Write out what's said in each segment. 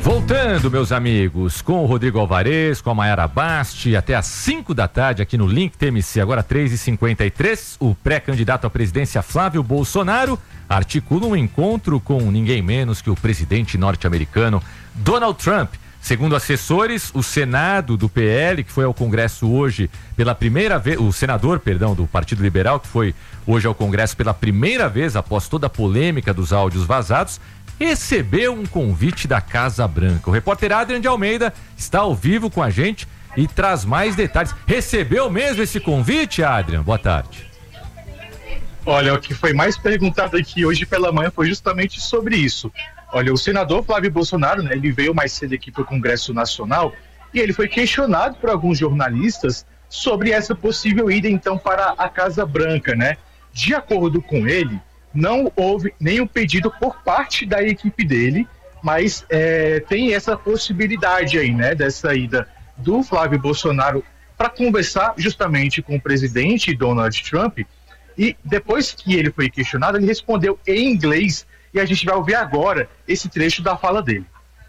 Voltando, meus amigos, com o Rodrigo Alvarez, com a Mayara Basti, até às 5 da tarde aqui no Link TMC, agora 3h53, o pré-candidato à presidência Flávio Bolsonaro articula um encontro com ninguém menos que o presidente norte-americano Donald Trump. Segundo assessores, o Senado do PL, que foi ao Congresso hoje pela primeira vez, o senador, perdão, do Partido Liberal, que foi hoje ao Congresso pela primeira vez após toda a polêmica dos áudios vazados, recebeu um convite da Casa Branca. O repórter Adrian de Almeida está ao vivo com a gente e traz mais detalhes. Recebeu mesmo esse convite, Adrian? Boa tarde. Olha, o que foi mais perguntado aqui hoje pela manhã foi justamente sobre isso. Olha, o senador Flávio Bolsonaro, né, ele veio mais cedo aqui para o Congresso Nacional e ele foi questionado por alguns jornalistas sobre essa possível ida, então, para a Casa Branca, né? De acordo com ele, não houve nenhum pedido por parte da equipe dele, mas tem essa possibilidade aí, né, dessa ida do Flávio Bolsonaro para conversar justamente com o presidente Donald Trump. E depois que ele foi questionado, ele respondeu em inglês e a gente vai ouvir agora esse trecho da fala dele.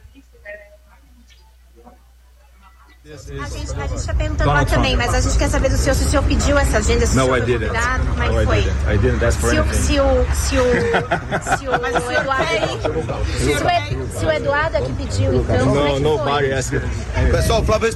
A gente está perguntando lá também, mas a gente quer saber do senhor, se o senhor pediu essa agenda, se o senhor foi convidado, como é que foi? I didn't ask for anything. Se o Eduardo é que pediu, então, como é que nobody asked. Pessoal, Flávio...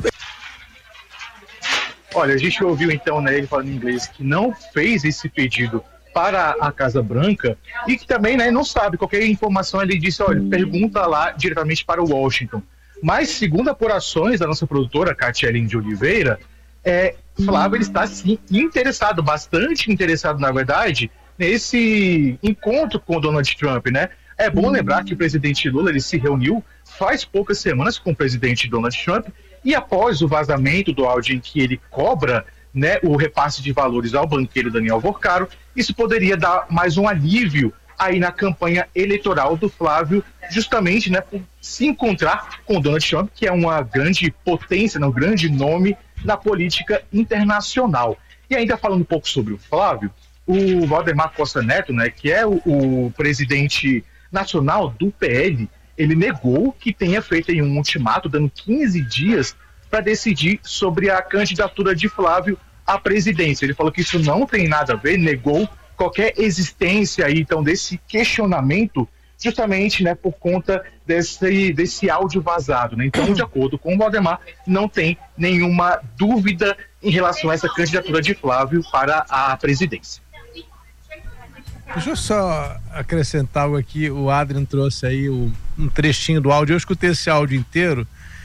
Olha, a gente ouviu então, né, ele falando em inglês que não fez esse pedido para a Casa Branca e que também, né, não sabe qualquer informação. Ele disse, olha, pergunta lá diretamente para o Washington. Mas, segundo apurações da nossa produtora, Catiele de Oliveira, Flávio ele está, sim, interessado, bastante interessado, na verdade, nesse encontro com o Donald Trump, né? É bom lembrar que o presidente Lula, ele se reuniu faz poucas semanas com o presidente Donald Trump e após o vazamento do áudio em que ele cobra, né, o repasse de valores ao banqueiro Daniel Vorcaro, isso poderia dar mais um alívio aí na campanha eleitoral do Flávio, justamente, né, por se encontrar com o Donald Trump, que é uma grande potência, um grande nome na política internacional. E ainda falando um pouco sobre o Flávio, o Valdemar Costa Neto, né, que é o presidente nacional do PL, ele negou que tenha feito aí um ultimato, dando 15 dias para decidir sobre a candidatura de Flávio à presidência. Ele falou que isso não tem nada a ver, negou qualquer existência aí, então, desse questionamento, justamente, né, por conta desse áudio vazado, né? Então, de acordo com o Valdemar, não tem nenhuma dúvida em relação a essa candidatura de Flávio para a presidência. Deixa eu só acrescentar algo aqui. O Adrian trouxe aí um trechinho do áudio. Eu escutei esse áudio inteiro.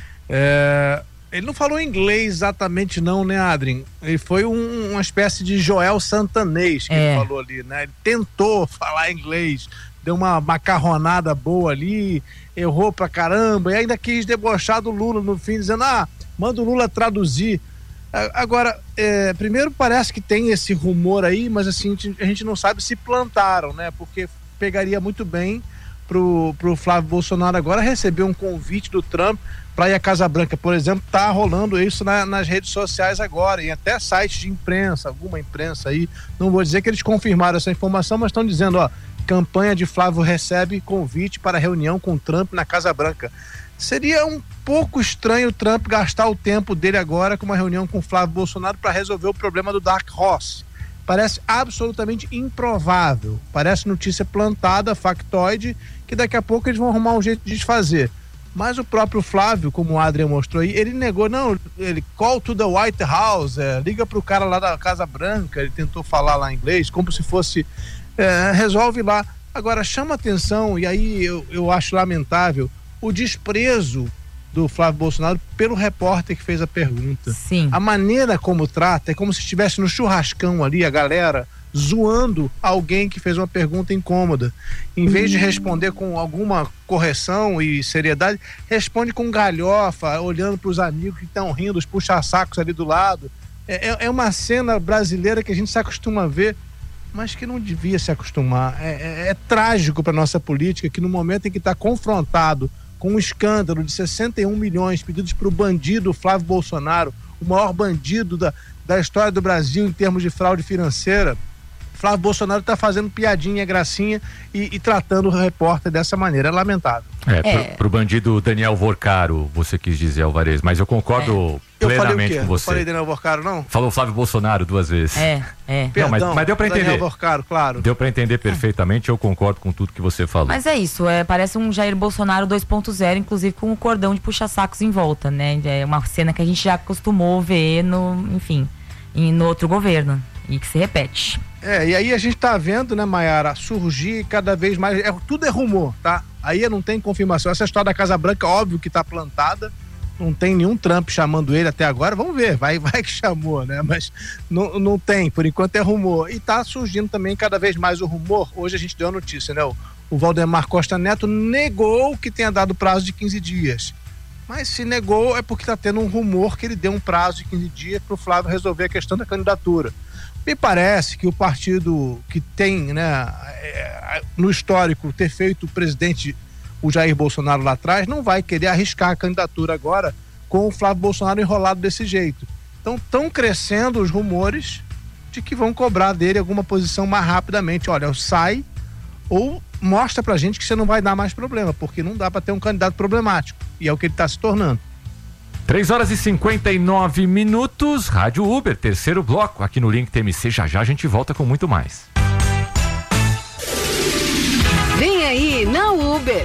Ele não falou inglês exatamente não, né, Adrian? Ele foi uma espécie de Joel Santanês que ele falou ali, né? Ele tentou falar inglês, deu uma macarronada boa ali, errou pra caramba e ainda quis debochar do Lula no fim, dizendo, manda o Lula traduzir. Agora, primeiro parece que tem esse rumor aí, mas assim, a gente não sabe se plantaram, né? Porque pegaria muito bem pro Flávio Bolsonaro agora receber um convite do Trump para ir à Casa Branca, por exemplo. Tá rolando isso nas redes sociais agora, em até sites de imprensa, alguma imprensa aí, não vou dizer que eles confirmaram essa informação, mas estão dizendo, campanha de Flávio recebe convite para reunião com Trump na Casa Branca. Seria um pouco estranho o Trump gastar o tempo dele agora com uma reunião com Flávio Bolsonaro para resolver o problema do Dark Horse. Parece absolutamente improvável, parece notícia plantada, factoide, que daqui a pouco eles vão arrumar um jeito de desfazer. Mas o próprio Flávio, como o Adrian mostrou aí, ele negou, ele call to the White House, liga pro cara lá da Casa Branca, ele tentou falar lá em inglês, como se fosse, resolve lá. Agora, chama atenção, e aí eu acho lamentável, o desprezo do Flávio Bolsonaro pelo repórter que fez a pergunta. Sim. A maneira como trata é como se estivesse no churrascão ali, a galera zoando alguém que fez uma pergunta incômoda. Em vez de responder com alguma correção e seriedade, responde com galhofa, olhando para os amigos que estão rindo, os puxa-sacos ali do lado. É uma cena brasileira que a gente se acostuma a ver, mas que não devia se acostumar. É trágico para nossa política que no momento em que está confrontado com um escândalo de 61 milhões pedidos para o bandido Flávio Bolsonaro, o maior bandido da história do Brasil em termos de fraude financeira, Flávio Bolsonaro está fazendo piadinha, gracinha e tratando o repórter dessa maneira. É lamentável. Pro bandido Daniel Vorcaro, você quis dizer, Alvarez, mas eu concordo plenamente com você. Eu falei Daniel Vorcaro, não? Falou Flávio Bolsonaro 2 vezes. Perdão, não, mas deu para entender. Daniel Vorcaro, claro. Deu para entender perfeitamente, eu concordo com tudo que você falou. Mas é isso, parece um Jair Bolsonaro 2.0, inclusive com o cordão de puxa-sacos em volta, né? É uma cena que a gente já acostumou ver no outro governo e que se repete. E aí a gente tá vendo, né, Maiara, surgir cada vez mais, tudo é rumor, tá? Aí não tem confirmação. Essa história da Casa Branca, óbvio que tá plantada, não tem nenhum Trump chamando ele até agora, vamos ver, vai que chamou, né? Mas não tem, por enquanto é rumor. E tá surgindo também cada vez mais o rumor. Hoje a gente deu a notícia, né? O Valdemar Costa Neto negou que tenha dado prazo de 15 dias. Mas se negou é porque tá tendo um rumor que ele deu um prazo de 15 dias pro Flávio resolver a questão da candidatura. Me parece que o partido que tem, né, no histórico, ter feito o presidente, o Jair Bolsonaro lá atrás, não vai querer arriscar a candidatura agora com o Flávio Bolsonaro enrolado desse jeito. Então estão crescendo os rumores de que vão cobrar dele alguma posição mais rapidamente. Olha, sai ou mostra pra gente que você não vai dar mais problema, porque não dá pra ter um candidato problemático. E é o que ele tá se tornando. 3h59, Rádio Uber, terceiro bloco, aqui no Link TMC. Já a gente volta com muito mais. Vem aí na Uber.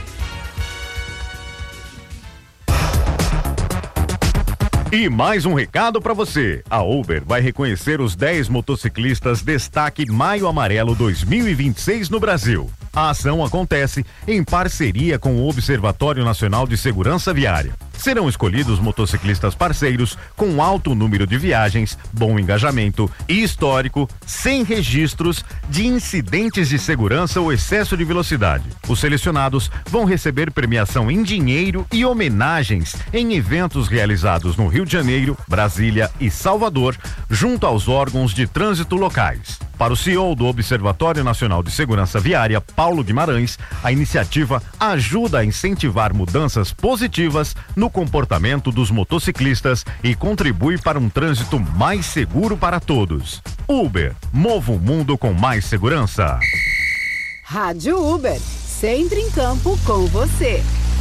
E mais um recado para você. A Uber vai reconhecer os 10 motociclistas Destaque Maio Amarelo 2026 no Brasil. A ação acontece em parceria com o Observatório Nacional de Segurança Viária. Serão escolhidos motociclistas parceiros com alto número de viagens, bom engajamento e histórico, sem registros de incidentes de segurança ou excesso de velocidade. Os selecionados vão receber premiação em dinheiro e homenagens em eventos realizados no Rio de Janeiro, Brasília e Salvador, junto aos órgãos de trânsito locais. Para o CEO do Observatório Nacional de Segurança Viária, Paulo Guimarães, a iniciativa ajuda a incentivar mudanças positivas no comportamento dos motociclistas e contribui para um trânsito mais seguro para todos. Uber, mova o mundo com mais segurança. Rádio Uber, sempre em campo com você.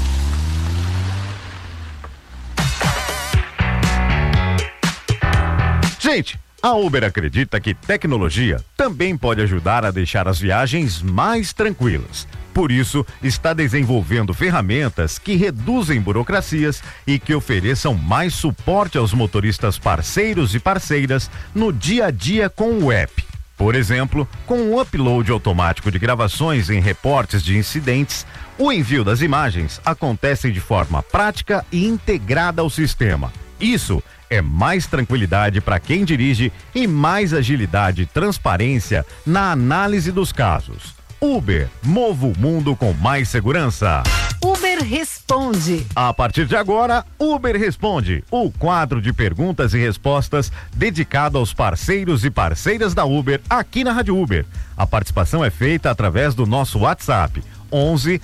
Gente, a Uber acredita que tecnologia também pode ajudar a deixar as viagens mais tranquilas. Por isso, está desenvolvendo ferramentas que reduzem burocracias e que ofereçam mais suporte aos motoristas parceiros e parceiras no dia a dia com o app. Por exemplo, com o upload automático de gravações em reportes de incidentes, o envio das imagens acontece de forma prática e integrada ao sistema. Isso é mais tranquilidade para quem dirige e mais agilidade e transparência na análise dos casos. Uber, mova o mundo com mais segurança. Uber Responde. A partir de agora, Uber Responde, o quadro de perguntas e respostas dedicado aos parceiros e parceiras da Uber aqui na Rádio Uber. A participação é feita através do nosso WhatsApp 11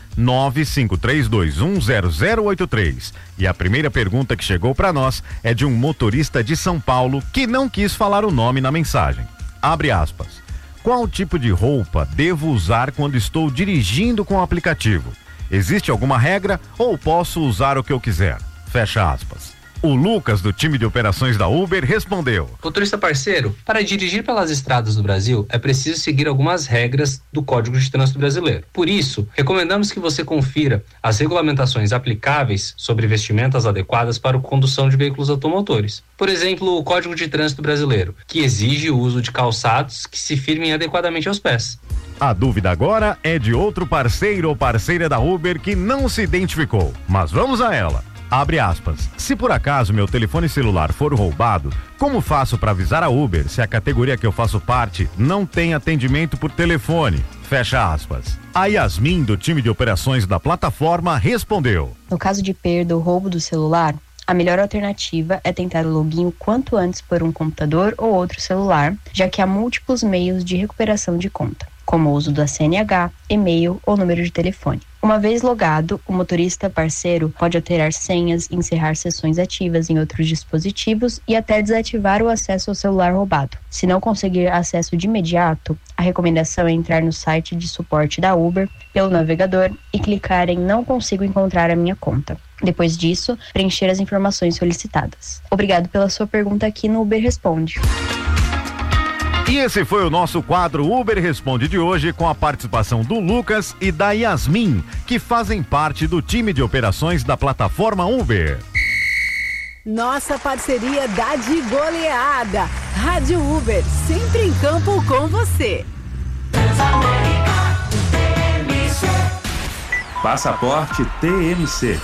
95321 0083. E a primeira pergunta que chegou para nós é de um motorista de São Paulo que não quis falar o nome na mensagem. Abre aspas. Qual tipo de roupa devo usar quando estou dirigindo com o aplicativo? Existe alguma regra ou posso usar o que eu quiser? Fecha aspas. O Lucas, do time de operações da Uber, respondeu: motorista parceiro, para dirigir pelas estradas do Brasil é preciso seguir algumas regras do Código de Trânsito Brasileiro. Por isso, recomendamos que você confira as regulamentações aplicáveis sobre vestimentas adequadas para a condução de veículos automotores. Por exemplo, o Código de Trânsito Brasileiro, que exige o uso de calçados que se firmem adequadamente aos pés. A dúvida agora é de outro parceiro ou parceira da Uber que não se identificou, mas vamos a ela. Abre aspas. Se por acaso meu telefone celular for roubado, como faço para avisar a Uber se a categoria que eu faço parte não tem atendimento por telefone? Fecha aspas. A Yasmin, do time de operações da plataforma, respondeu: no caso de perda ou roubo do celular, a melhor alternativa é tentar o login o quanto antes por um computador ou outro celular, já que há múltiplos meios de recuperação de conta, como o uso da CNH, e-mail ou número de telefone. Uma vez logado, o motorista parceiro pode alterar senhas, encerrar sessões ativas em outros dispositivos e até desativar o acesso ao celular roubado. Se não conseguir acesso de imediato, a recomendação é entrar no site de suporte da Uber pelo navegador e clicar em "Não consigo encontrar a minha conta". Depois disso, preencher as informações solicitadas. Obrigado pela sua pergunta aqui no Uber Responde. E esse foi o nosso quadro Uber Responde de hoje, com a participação do Lucas e da Yasmin, que fazem parte do time de operações da plataforma Uber. Nossa parceria dá de goleada. Rádio Uber, sempre em campo com você. Passaporte TMC.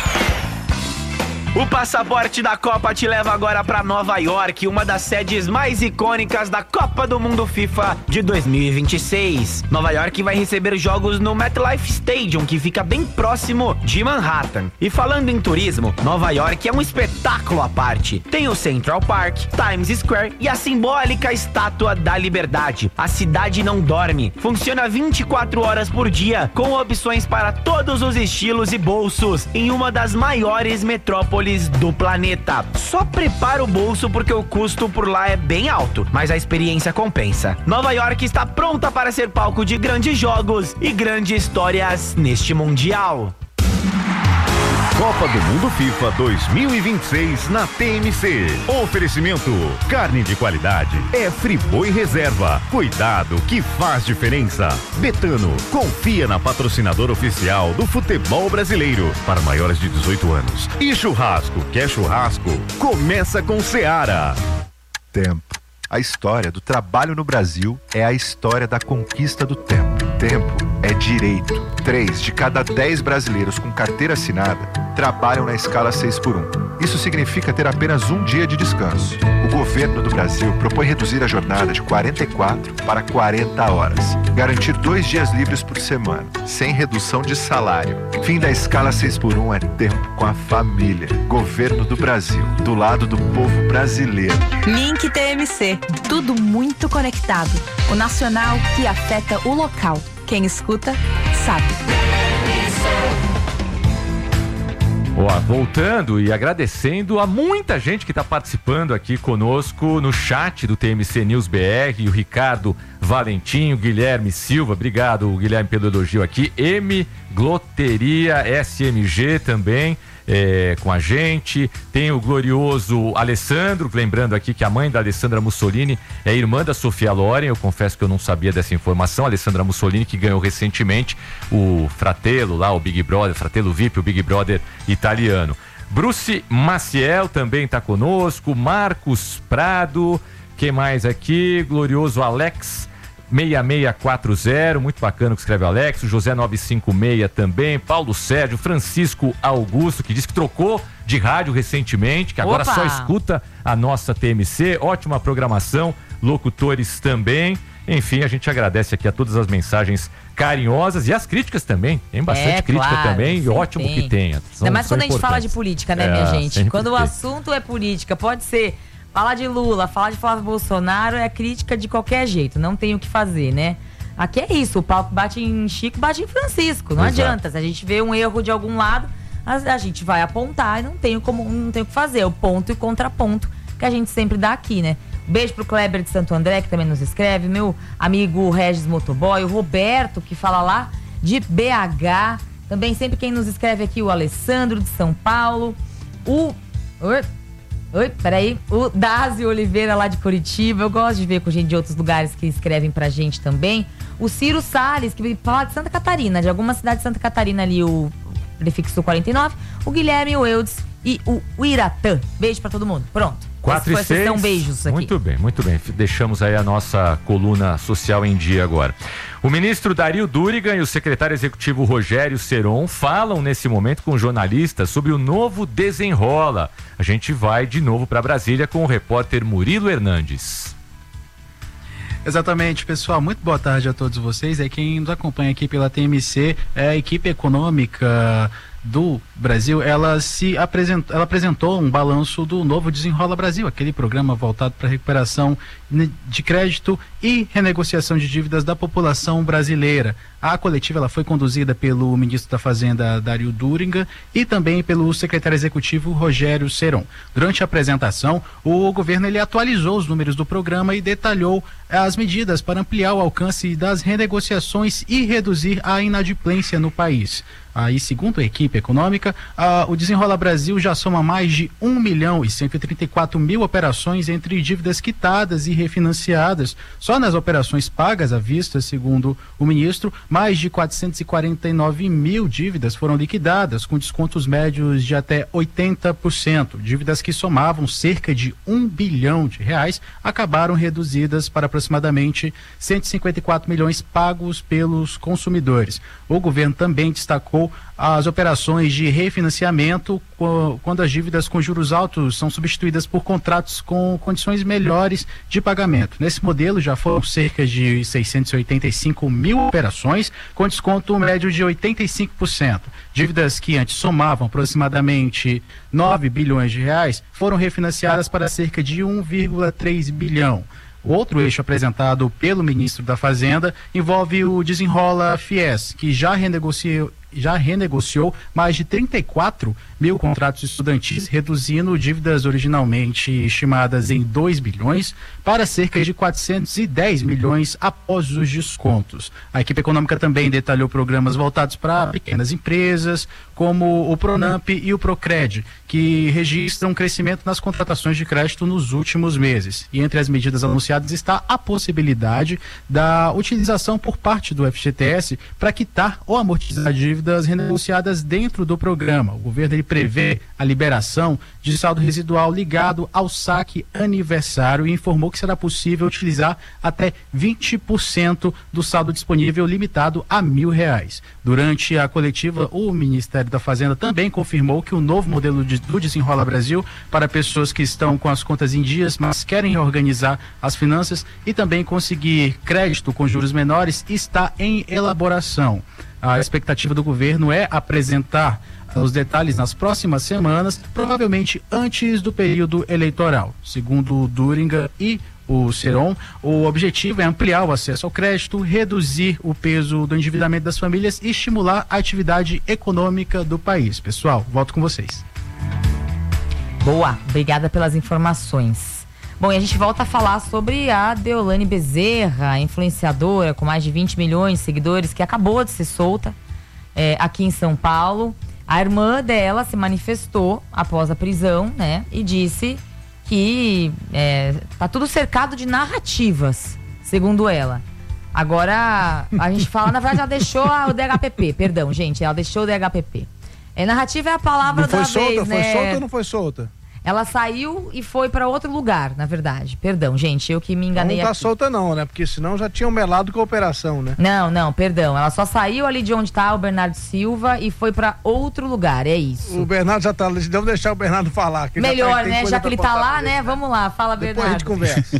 O passaporte da Copa te leva agora para Nova York, uma das sedes mais icônicas da Copa do Mundo FIFA de 2026. Nova York vai receber jogos no MetLife Stadium, que fica bem próximo de Manhattan. E falando em turismo, Nova York é um espetáculo à parte. Tem o Central Park, Times Square e a simbólica Estátua da Liberdade. A cidade não dorme, funciona 24 horas por dia, com opções para todos os estilos e bolsos, em uma das maiores metrópoles do planeta. Só prepara o bolso porque o custo por lá é bem alto, mas a experiência compensa. Nova York está pronta para ser palco de grandes jogos e grandes histórias neste Mundial. Copa do Mundo FIFA 2026 na TMC. Oferecimento: carne de qualidade é Friboi Reserva. Cuidado que faz diferença. Betano, confia na patrocinadora oficial do futebol brasileiro para maiores de 18 anos. E churrasco, quer churrasco? Começa com Seara. Tempo. A história do trabalho no Brasil é a história da conquista do tempo. Tempo é direito. 3 de cada 10 brasileiros com carteira assinada trabalham na escala 6x1. Isso significa ter apenas um dia de descanso. O governo do Brasil propõe reduzir a jornada de 44 para 40 horas. Garantir 2 dias livres por semana, sem redução de salário. Fim da escala 6x1 é tempo com a família. Governo do Brasil, do lado do povo brasileiro. Link TMC, tudo muito conectado. O nacional que afeta o local. Quem escuta, sabe. Voltando e agradecendo a muita gente que está participando aqui conosco no chat do TMC News BR, o Ricardo Valentim, o Guilherme Silva, obrigado Guilherme pelo elogio aqui, M Gloteria SMG também com a gente, tem o glorioso Alessandro, lembrando aqui que a mãe da Alessandra Mussolini é irmã da Sofia Loren, eu confesso que eu não sabia dessa informação, Alessandra Mussolini que ganhou recentemente o Fratello lá, o Big Brother, Fratello VIP, o Big Brother italiano. Bruce Maciel também está conosco, Marcos Prado, quem mais aqui? Glorioso Alex 6640, muito bacana o que escreve o Alex, o José 956 também, Paulo Sérgio, Francisco Augusto, que disse que trocou de rádio recentemente, que agora só escuta a nossa TMC, ótima programação, locutores também, enfim, a gente agradece aqui a todas as mensagens carinhosas e as críticas também, tem bastante crítica claro, também, e ótimo que tenha. Ainda mais quando a gente fala de política, né, minha gente? Quando o assunto é política, pode ser falar de Lula, falar de Flávio Bolsonaro é crítica de qualquer jeito, não tem o que fazer, né? Aqui é isso, o pau bate em Chico, bate em Francisco, não adianta. Se a gente vê um erro de algum lado, a gente vai apontar e não tem o que fazer, o ponto e o contraponto que a gente sempre dá aqui, né? Beijo pro Kleber de Santo André, que também nos escreve, meu amigo Regis Motoboy, o Roberto, que fala lá de BH, também sempre quem nos escreve aqui, o Alessandro de São Paulo, o Dásio Oliveira lá de Curitiba, eu gosto de ver com gente de outros lugares que escrevem pra gente também. O Ciro Salles, que fala de Santa Catarina, de alguma cidade de Santa Catarina ali, o prefixo 49. O Guilherme, o Eudes e o Iratã. Beijo pra todo mundo. Pronto. 4 e 6. Beijos aqui. Muito bem, muito bem. Deixamos aí a nossa coluna social em dia agora. O ministro Dario Durigan e o secretário executivo Rogério Seron falam nesse momento com jornalistas sobre o novo Desenrola. A gente vai de novo para Brasília com o repórter Murilo Hernandes. Exatamente, pessoal, muito boa tarde a todos vocês. Quem nos acompanha aqui pela TMC é a equipe econômica do Brasil, ela apresentou um balanço do novo Desenrola Brasil, aquele programa voltado para recuperação de crédito e renegociação de dívidas da população brasileira. A coletiva ela foi conduzida pelo ministro da Fazenda, Dario Duriga, e também pelo secretário executivo, Rogério Seron. Durante a apresentação, o governo ele atualizou os números do programa e detalhou as medidas para ampliar o alcance das renegociações e reduzir a inadimplência no país. Aí, segundo a equipe econômica, o Desenrola Brasil já soma mais de 1.134.000 operações entre dívidas quitadas e refinanciadas. Só nas operações pagas à vista, segundo o ministro, mais de 449.000 dívidas foram liquidadas, com descontos médios de até 80%. Dívidas que somavam cerca de R$1 bilhão acabaram reduzidas para aproximadamente 154 milhões pagos pelos consumidores. O governo também destacou as operações de refinanciamento quando as dívidas com juros altos são substituídas por contratos com condições melhores de pagamento. Nesse modelo já foram cerca de 685.000 operações com desconto médio de 85%. Dívidas que antes somavam aproximadamente R$9 bilhões foram refinanciadas para cerca de 1,3 bilhão. Outro eixo apresentado pelo ministro da Fazenda envolve o Desenrola Fies, que já renegociou mais de 34 mil contratos estudantis, reduzindo dívidas originalmente estimadas em 2 bilhões para cerca de 410 milhões após os descontos. A equipe econômica também detalhou programas voltados para pequenas empresas, como o Pronamp e o Procred, que registram um crescimento nas contratações de crédito nos últimos meses. E entre as medidas anunciadas está a possibilidade da utilização por parte do FGTS para quitar ou amortizar dívidas renegociadas dentro do programa. O governo ele prevê a liberação de saldo residual ligado ao saque aniversário e informou que será possível utilizar até 20% do saldo disponível limitado a R$1.000. Durante a coletiva, o Ministério da Fazenda também confirmou que o novo modelo do Desenrola Brasil para pessoas que estão com as contas em dias, mas querem reorganizar as finanças e também conseguir crédito com juros menores está em elaboração. A expectativa do governo é apresentar os detalhes nas próximas semanas, provavelmente antes do período eleitoral. Segundo o Duriga e o Seron, o objetivo é ampliar o acesso ao crédito, reduzir o peso do endividamento das famílias e estimular a atividade econômica do país. Pessoal, volto com vocês. Boa, obrigada pelas informações. Bom, e a gente volta a falar sobre a Deolane Bezerra, influenciadora com mais de 20 milhões de seguidores, que acabou de ser solta aqui em São Paulo. A irmã dela se manifestou após a prisão, né? E disse que tá tudo cercado de narrativas, segundo ela. Agora, a gente fala, na verdade, ela deixou o DHPP, perdão, gente, ela deixou o DHPP. Narrativa é a palavra da vez, né? Foi solta ou não foi solta? Ela saiu e foi para outro lugar, na verdade. Perdão, gente, eu que me enganei aqui. Não tá solta não, né? Porque senão já tinham melado com a operação, né? Não, perdão. Ela só saiu ali de onde tá o Bernardo Silva e foi para outro lugar, é isso. O Bernardo já tá, vamos deixar o Bernardo falar. Que melhor, né? Já que ele tá lá, né? Vamos lá, fala, Depois Bernardo. a gente conversa.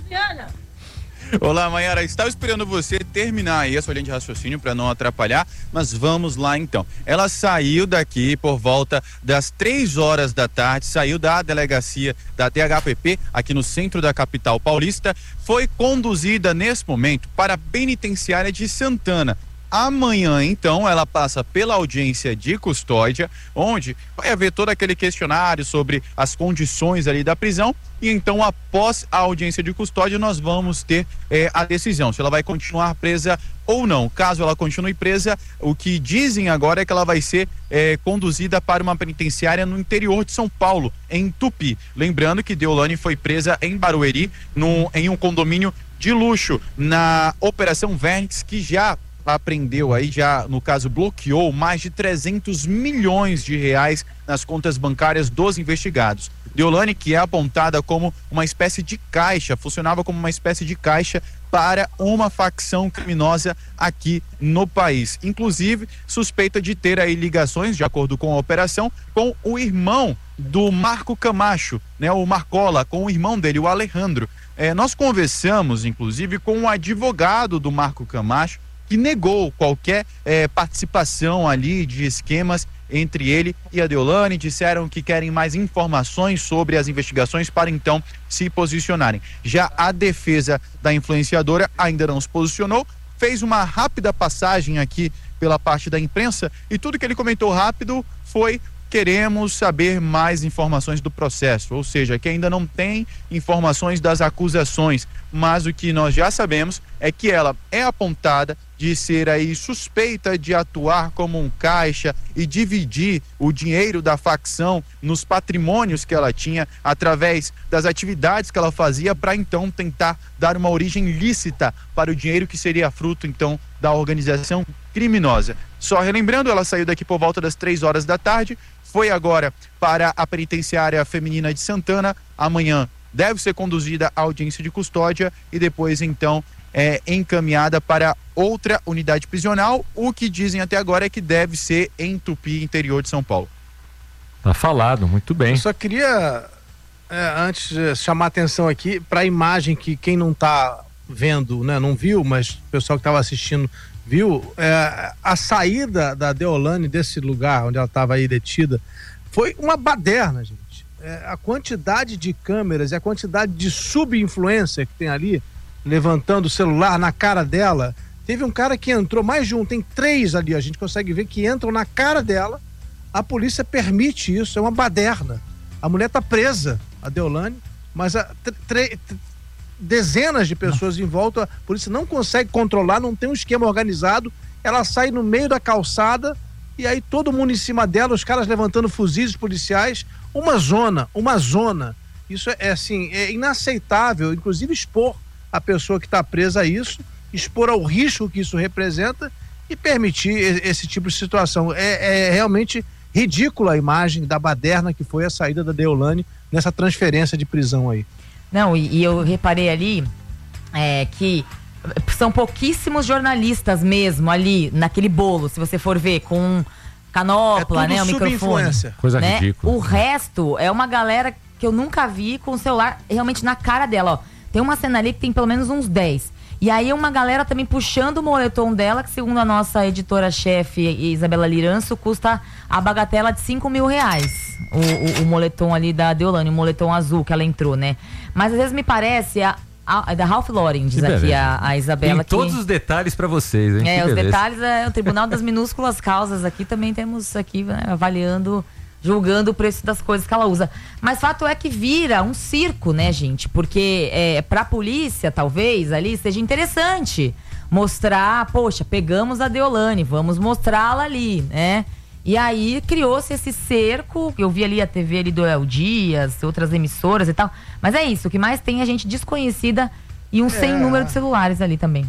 Olá, Mayara. Estava esperando você terminar aí a sua linha de raciocínio para não atrapalhar, mas vamos lá então. Ela saiu daqui por volta das 3 horas da tarde, saiu da delegacia da DHPP aqui no centro da capital paulista, foi conduzida nesse momento para a penitenciária de Santana. Amanhã, então, ela passa pela audiência de custódia, onde vai haver todo aquele questionário sobre as condições ali da prisão, e então, após a audiência de custódia, nós vamos ter a decisão, se ela vai continuar presa ou não. Caso ela continue presa, o que dizem agora é que ela vai ser conduzida para uma penitenciária no interior de São Paulo, em Tupi. Lembrando que Deolane foi presa em Barueri, em um condomínio de luxo, na Operação Vernix, que já apreendeu aí, já no caso bloqueou mais de 300 milhões de reais nas contas bancárias dos investigados. Deolane, que é apontada como uma espécie de caixa, funcionava como uma espécie de caixa para uma facção criminosa aqui no país. Inclusive, suspeita de ter aí ligações, de acordo com a operação, com o irmão do Marco Camacho, né, o Marcola, com o irmão dele, o Alejandro. Nós conversamos, inclusive, com o advogado do Marco Camacho, que negou qualquer participação ali de esquemas entre ele e a Deolane, disseram que querem mais informações sobre as investigações para então se posicionarem. Já a defesa da influenciadora ainda não se posicionou, fez uma rápida passagem aqui pela parte da imprensa e tudo que ele comentou rápido foi: queremos saber mais informações do processo, ou seja, que ainda não tem informações das acusações, mas o que nós já sabemos é que ela é apontada de ser aí suspeita de atuar como um caixa e dividir o dinheiro da facção nos patrimônios que ela tinha através das atividades que ela fazia para então tentar dar uma origem lícita para o dinheiro que seria fruto então da organização criminosa. Só relembrando, ela saiu daqui por volta das 3 horas da tarde, foi agora para a penitenciária feminina de Santana, amanhã deve ser conduzida à audiência de custódia e depois então é encaminhada para outra unidade prisional. O que dizem até agora é que deve ser em Tupi, interior de São Paulo. Tá falado, muito bem. Eu só queria, antes, chamar atenção aqui para a imagem que quem não tá vendo, né, não viu, mas o pessoal que estava assistindo viu, a saída da Deolane desse lugar onde ela estava aí detida foi uma baderna, gente. A quantidade de câmeras e a quantidade de sub-influencer que tem ali, levantando o celular na cara dela. Teve um cara que entrou, mais de um, tem 3 ali, a gente consegue ver que entram na cara dela. A polícia permite isso, é uma baderna. A mulher tá presa, a Deolane, mas dezenas de pessoas em volta, a polícia não consegue controlar, não tem um esquema organizado. Ela sai no meio da calçada e aí todo mundo em cima dela, os caras levantando fuzis policiais, uma zona. Isso é inaceitável, inclusive expor a pessoa que está presa a isso, expor ao risco que isso representa e permitir esse tipo de situação. É realmente ridícula a imagem da baderna que foi a saída da Deolane nessa transferência de prisão aí. Não, e eu reparei ali que são pouquíssimos jornalistas mesmo ali naquele bolo, se você for ver, com canopla, né, o microfone. Coisa né? ridícula. O resto é uma galera que eu nunca vi com o celular realmente na cara dela, ó. Tem uma cena ali que tem pelo menos uns 10. E aí uma galera também puxando o moletom dela, que segundo a nossa editora-chefe Isabela Liranço, custa a bagatela de R$5 mil. O moletom ali da Deolane, o moletom azul que ela entrou, né? Mas às vezes me parece da Ralph Lauren, diz aqui a Isabela. Tem todos os detalhes pra vocês, hein? Os detalhes o Tribunal das Minúsculas Causas aqui também temos aqui, né, avaliando, julgando o preço das coisas que ela usa. Mas fato é que vira um circo, né, gente? Porque pra polícia, talvez, ali seja interessante mostrar, poxa, pegamos a Deolane, vamos mostrá-la ali, né? E aí criou-se esse cerco, eu vi ali a TV ali do El Dias, outras emissoras e tal. Mas é isso, o que mais tem é gente desconhecida e um sem número de celulares ali também.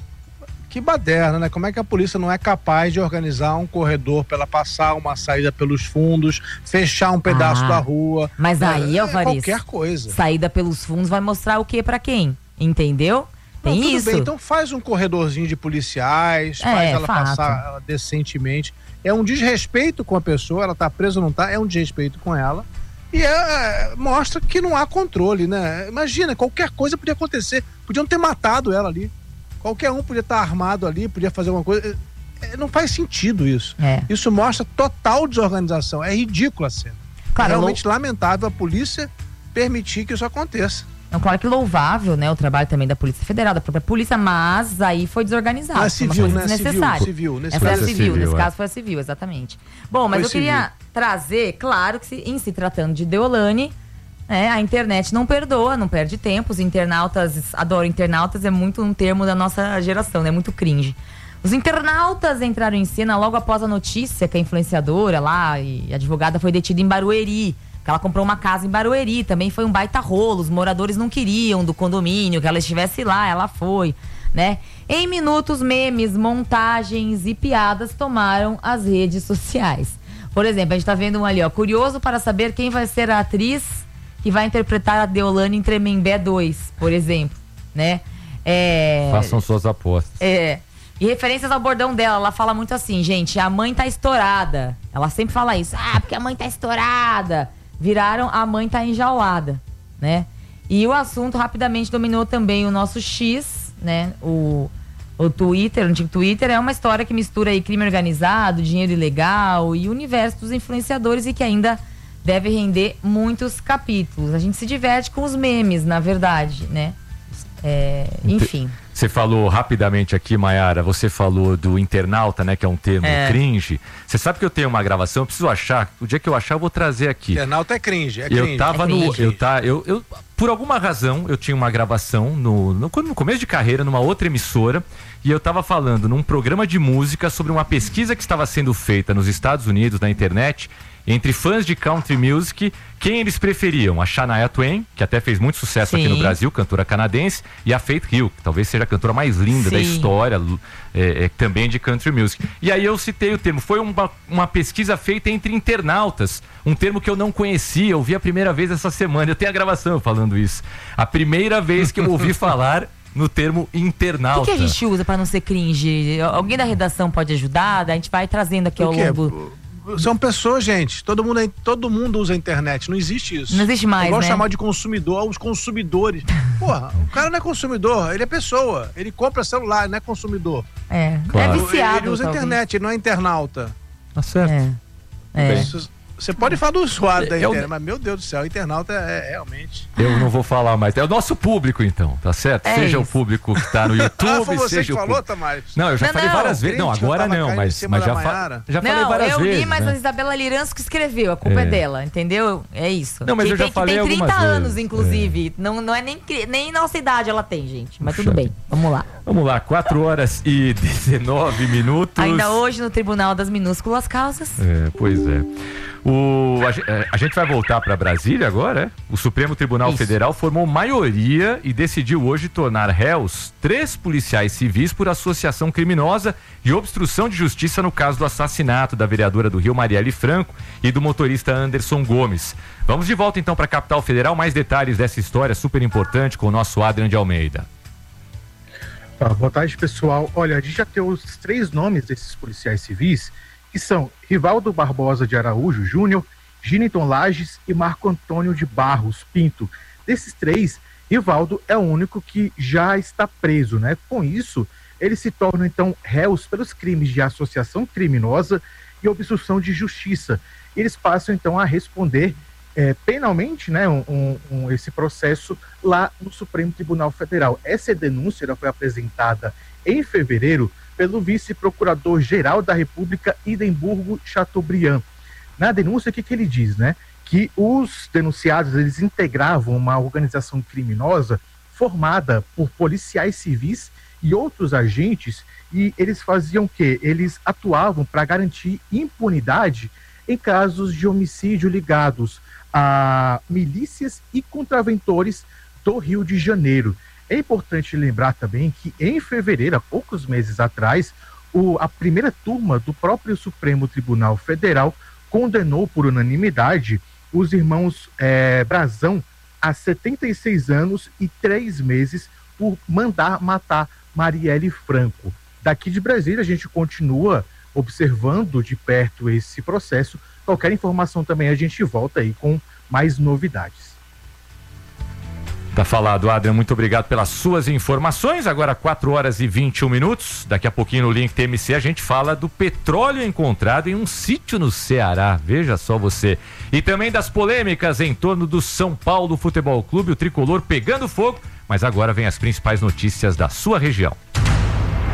Que baderna, né? Como é que a polícia não é capaz de organizar um corredor para ela passar uma saída pelos fundos, fechar um pedaço da rua? Mas aí, Alvariz, qualquer coisa. Saída pelos fundos vai mostrar o que para quem? Entendeu? Tem tudo isso. Bem, então faz um corredorzinho de policiais, faz ela passar decentemente. É um desrespeito com a pessoa, ela tá presa ou não tá, é um desrespeito com ela. E mostra que não há controle, né? Imagina, qualquer coisa podia acontecer. Podiam ter matado ela ali. Qualquer um podia estar armado ali, podia fazer alguma coisa. Não faz sentido isso. Isso mostra total desorganização. É ridícula a cena. Claro, é realmente lamentável a polícia permitir que isso aconteça. Claro que louvável, né, o trabalho também da Polícia Federal, da própria polícia, mas aí foi desorganizado. Civil, uma coisa desnecessária. Civil. Nesse caso foi a civil, exatamente. Bom, mas eu queria trazer, claro que em se tratando de Deolane, a internet não perdoa, não perde tempo. Os internautas, adoro internautas, é muito um termo da nossa geração, né, muito cringe. Os internautas entraram em cena logo após a notícia que a influenciadora lá e advogada foi detida em Barueri, que ela comprou uma casa em Barueri, também foi um baita rolo, os moradores não queriam do condomínio que ela estivesse lá, ela foi, né? Em minutos, memes, montagens e piadas tomaram as redes sociais. Por exemplo, a gente tá vendo um ali, ó, curioso para saber quem vai ser a atriz que vai interpretar a Deolane em Tremembé 2, por exemplo, né? Façam suas apostas. E referências ao bordão dela, ela fala muito assim, gente, a mãe tá estourada. Ela sempre fala isso, porque a mãe tá estourada. Viraram a mãe tá enjaulada, né? E o assunto rapidamente dominou também o nosso X, né? O O Twitter, o antigo Twitter, é uma história que mistura aí crime organizado, dinheiro ilegal e o universo dos influenciadores e que ainda deve render muitos capítulos. A gente se diverte com os memes, na verdade, né? Enfim. Você falou rapidamente aqui, Maiara, você falou do internauta, né? Que é um termo cringe. Você sabe que eu tenho uma gravação, eu preciso achar. O dia que eu achar, eu vou trazer aqui. Internauta é cringe, Eu tava por alguma razão, eu tinha uma gravação no começo de carreira, numa outra emissora, e eu tava falando num programa de música sobre uma pesquisa que estava sendo feita nos Estados Unidos, na internet, entre fãs de country music, quem eles preferiam? A Shania Twain, que até fez muito sucesso aqui no Brasil, cantora canadense, e a Faith Hill, que talvez seja a cantora mais linda da história, também de country music. E aí eu citei o termo, foi uma pesquisa feita entre internautas, um termo que eu não conhecia, eu vi a primeira vez essa semana, eu tenho a gravação falando isso. A primeira vez que eu ouvi falar no termo internauta. O que a gente usa para não ser cringe? Alguém da redação pode ajudar? A gente vai trazendo aqui ao longo... São pessoas, gente. Todo mundo usa a internet. Não existe isso. Não existe mais, igual né? chamar de consumidor os consumidores. Porra, o cara não é consumidor, ele é pessoa. Ele compra celular, não é consumidor. Claro. É viciado. Ele usa a internet, ele não é internauta. Tá certo. Você pode falar do usuário da internet, mas meu Deus do céu, o internauta é realmente... Eu não vou falar mais. É o nosso público, então, tá certo? Seja o público que tá no YouTube, foi você seja que o falou, Tamares? Não, eu já falei várias vezes. Não, agora não, mas já falei várias vezes. Eu li, mas a Isabela Liranço que escreveu. A culpa é dela, entendeu? É isso. Não, mas eu já falei algumas vezes. Tem 30 anos, inclusive. Não é nem nossa idade ela tem, gente. Mas tudo bem, vamos lá. Vamos lá, 4 horas e 19 minutos. Ainda hoje no Tribunal das Minúsculas Causas. Pois é. A gente vai voltar para Brasília agora, O Supremo Tribunal Federal formou maioria e decidiu hoje tornar réus 3 policiais civis por associação criminosa e obstrução de justiça no caso do assassinato da vereadora do Rio, Marielle Franco, e do motorista Anderson Gomes. Vamos de volta então para a capital federal, mais detalhes dessa história super importante com o nosso Adrian de Almeida. Boa tarde, pessoal. Olha, a gente já tem os 3 nomes desses policiais civis, que são Rivaldo Barbosa de Araújo Júnior, Giniton Lages e Marco Antônio de Barros Pinto. Desses 3, Rivaldo é o único que já está preso, né? Com isso, eles se tornam, então, réus pelos crimes de associação criminosa e obstrução de justiça. Eles passam, então, a responder penalmente, né, esse processo lá no Supremo Tribunal Federal. Essa denúncia ela foi apresentada em fevereiro pelo vice-procurador-geral da República, Hidemburgo Chateaubriand. Na denúncia, o que ele diz, né? Que os denunciados, eles integravam uma organização criminosa formada por policiais civis e outros agentes, e eles faziam o quê? Eles atuavam para garantir impunidade em casos de homicídio ligados a milícias e contraventores do Rio de Janeiro. É importante lembrar também que em fevereiro, há poucos meses atrás, a primeira turma do próprio Supremo Tribunal Federal condenou por unanimidade os irmãos Brazão a 76 anos e 3 meses por mandar matar Marielle Franco. Daqui de Brasília a gente continua observando de perto esse processo. Qualquer informação também a gente volta aí com mais novidades. Tá falado, Adrian, muito obrigado pelas suas informações. Agora 4 horas e 21 minutos. Daqui a pouquinho no Link TMC a gente fala do petróleo encontrado em um sítio no Ceará. Veja só você. E também das polêmicas em torno do São Paulo Futebol Clube, o tricolor pegando fogo. Mas agora vem as principais notícias da sua região.